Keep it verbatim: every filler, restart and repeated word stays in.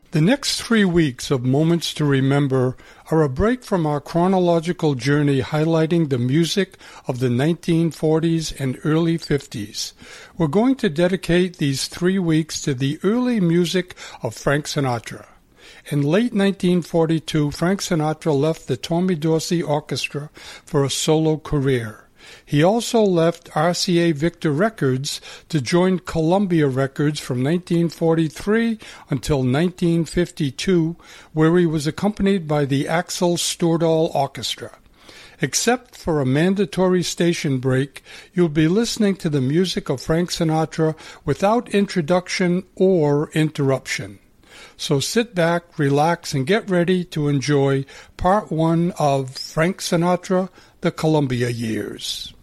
The next three weeks of Moments to Remember are a break from our chronological journey highlighting the music of the nineteen forties and early fifties. We're going to dedicate these three weeks to the early music of Frank Sinatra. In late nineteen forty-two, Frank Sinatra left the Tommy Dorsey Orchestra for a solo career. He also left R C A Victor Records to join Columbia Records from nineteen forty-three until nineteen fifty-two, where he was accompanied by the Axel Stordahl Orchestra. Except for a mandatory station break, you'll be listening to the music of Frank Sinatra without introduction or interruption. So sit back, relax, and get ready to enjoy part one of Frank Sinatra, The Columbia Years.